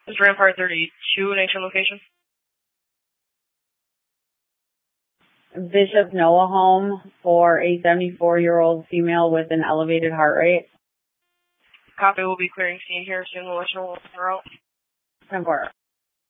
This is Rampart 32, nation location. Bishop Noah home for a 74-year-old female with an elevated heart rate. Copy, will be clearing scene here soon. We'll let you know we're out. 10-4.